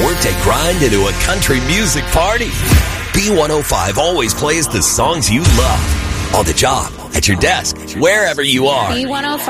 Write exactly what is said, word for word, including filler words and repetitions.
workday grind into a country music party. B one oh five always plays the songs you love. On the job, at your desk, wherever you are. B one oh five.